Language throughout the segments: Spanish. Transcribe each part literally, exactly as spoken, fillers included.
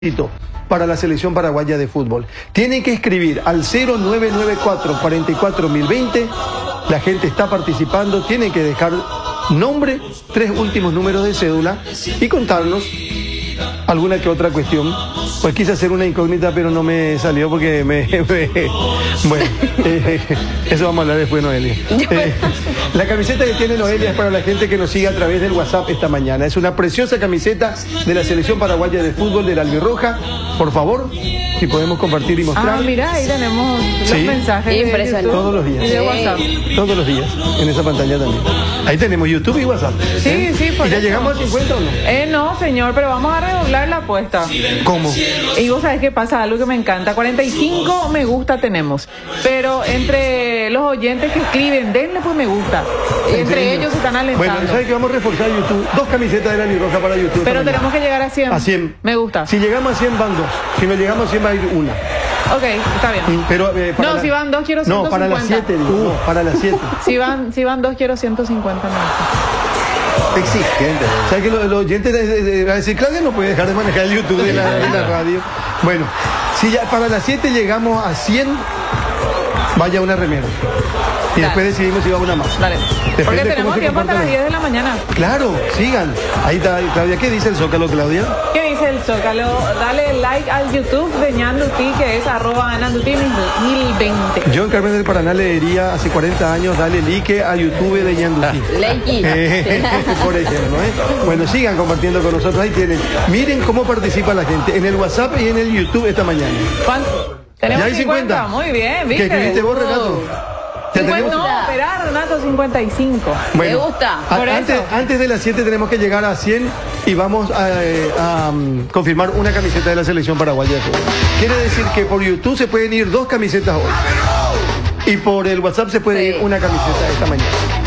para la selección paraguaya de fútbol. Tienen que escribir al cero nueve nueve cuatro, cuatro cuatro mil veinte. La gente está participando. Tienen que dejar nombre, tres últimos números de cédula y contarnos alguna que otra cuestión. Pues quise hacer una incógnita, pero no me salió porque me... me bueno, eh, eso vamos a hablar después, Noelia. Eh, la camiseta que tiene Noelia es para la gente que nos sigue a través del WhatsApp esta mañana. Es una preciosa camiseta de la selección paraguaya de fútbol de la albirroja. Por favor, si podemos compartir y mostrar. Ah, mira, ahí tenemos los sí, mensajes impresionante. de Todos los días. y de WhatsApp. Todos los días, en esa pantalla también. Ahí tenemos YouTube y WhatsApp. Sí, ¿eh? sí, por ¿Y ya eso. llegamos a cincuenta o no? Eh, no, señor, pero vamos a redoblar la apuesta. ¿Cómo? Y vos sabés qué pasa, algo que me encanta. cuarenta y cinco me gusta tenemos. Pero entre los oyentes que escriben, denle pues me gusta. Entre ellos se están alentando. Bueno, ¿sabes que vamos a reforzar YouTube? Dos camisetas de la albirroja para YouTube. Pero tenemos que llegar a cien. A cien. Me gusta. Si llegamos a cien van dos. Si no llegamos a cien va a ir una. Ok, está bien. Pero, eh, para No, la... si van dos quiero ciento No, cincuenta. para las siete. No, para las siete. Si van, si van dos quiero ciento cincuenta. No. Exigente. ¿Sabes que los, los oyentes de, de, de, de decir, Claudia no puede dejar de manejar el YouTube de la, de la radio? Bueno, si ya para las siete llegamos a cien, vaya una remera. Y Dale. después decidimos si va una más. Dale. Depende Porque de cómo tenemos se tiempo hasta comporta las la- diez de la mañana. Claro, sigan. Ahí está, Claudia. ¿Qué dice el Zócalo, Claudia? ¿Qué dice el Zócalo? Dale like al YouTube de Ñanduti, que es arroba Ñanduti mil veinte. Yo en Carmen del Paraná le diría hace cuarenta años, dale like a YouTube de Ñanduti. Likey. Eh, por ejemplo, ¿eh? Bueno, sigan compartiendo con nosotros. Ahí tienen. Miren cómo participa la gente en el WhatsApp y en el YouTube esta mañana. ¿Cuánto? Tenemos Ya hay cincuenta. cincuenta. Muy bien, ¿viste? ¿Qué escribiste vos, Renato? Ya cincuenta, tenemos- no, espera, Renato, cincuenta y cinco. Me gusta. a- Por antes, eso. antes de las siete tenemos que llegar a cien y vamos a, eh, a, um, confirmar una camiseta de la selección paraguaya de fútbol. Quiere decir que por YouTube se pueden ir dos camisetas hoy. Y por el WhatsApp se puede Sí. ir una camiseta esta mañana.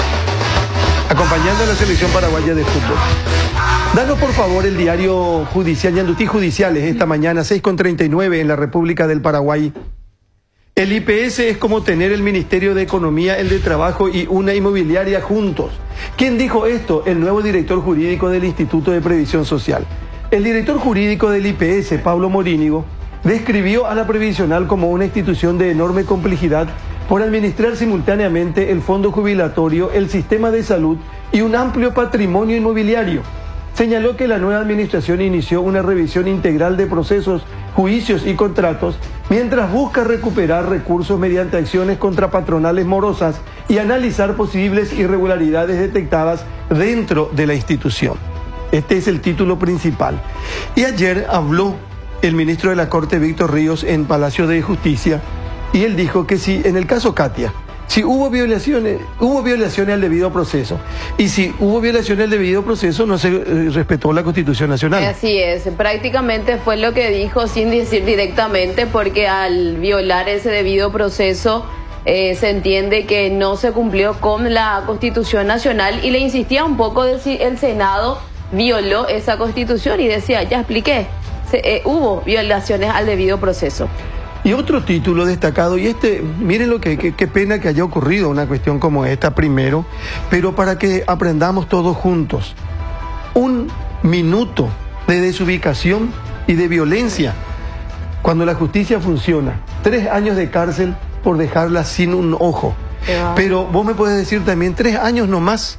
Acompañando a la selección paraguaya de fútbol. Danos por favor el diario judicial, Ñandutí Judiciales, esta mañana, seis con treinta y nueve en la República del Paraguay. El I P S es como tener el Ministerio de Economía, el de Trabajo y una inmobiliaria juntos. ¿Quién dijo esto? El nuevo director jurídico del Instituto de Previsión Social. El director jurídico del I P S, Pablo Morínigo, describió a la previsional como una institución de enorme complejidad por administrar simultáneamente el fondo jubilatorio, el sistema de salud y un amplio patrimonio inmobiliario. Señaló que la nueva administración inició una revisión integral de procesos, juicios y contratos, mientras busca recuperar recursos mediante acciones contra patronales morosas y analizar posibles irregularidades detectadas dentro de la institución. Este es el título principal. Y ayer habló el ministro de la Corte, Víctor Ríos, en Palacio de Justicia, y él dijo que si en el caso Katia, si hubo violaciones, hubo violaciones al debido proceso. Y si hubo violaciones al debido proceso, no se eh, respetó la Constitución Nacional. Así es, prácticamente fue lo que dijo sin decir directamente, porque al violar ese debido proceso eh, se entiende que no se cumplió con la Constitución Nacional y le insistía un poco de si el Senado violó esa Constitución y decía, ya expliqué, se, eh, hubo violaciones al debido proceso. Y otro título destacado, y este, miren lo que, que- qué pena que haya ocurrido una cuestión como esta primero, pero para que aprendamos todos juntos. Un minuto de desubicación y de violencia cuando la justicia funciona. Tres años de cárcel por dejarla sin un ojo. Qué va. Pero vos me puedes decir también tres años nomás.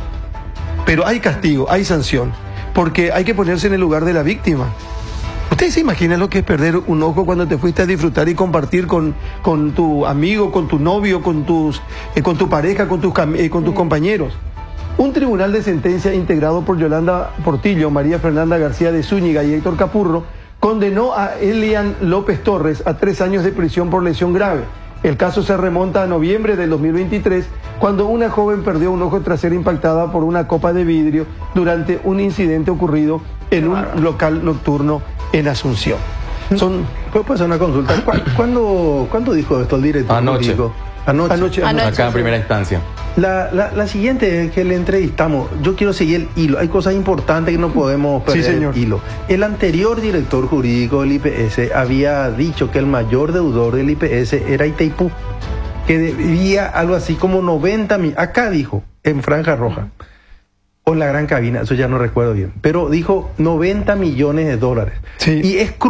Pero hay castigo, hay sanción, porque hay que ponerse en el lugar de la víctima. ¿Ustedes se imaginan lo que es perder un ojo cuando te fuiste a disfrutar y compartir con, con tu amigo, con tu novio, con, tus, eh, con tu pareja, con tus, cam- eh, con tus compañeros? Un tribunal de sentencia integrado por Yolanda Portillo, María Fernanda García de Zúñiga y Héctor Capurro condenó a Elian López Torres a tres años de prisión por lesión grave. El caso se remonta a noviembre del dos mil veintitrés, cuando una joven perdió un ojo tras ser impactada por una copa de vidrio durante un incidente ocurrido en un local nocturno en Asunción. Son ¿Puedo pasar una consulta? ¿Cu- ¿Cuándo, ¿cuándo dijo esto el director Anoche. jurídico? Anoche. anoche, Anoche. Acá en primera instancia. La, la, la siguiente es que le entrevistamos. Yo quiero seguir el hilo. Hay cosas importantes que no podemos perder Sí, señor. el hilo. El anterior director jurídico del I P S había dicho que el mayor deudor del I P S era Itaipú, que debía algo así como noventa mil. Acá dijo, en Franja Roja, o en la gran cabina, eso ya no recuerdo bien, pero dijo noventa millones de dólares. Sí. Y es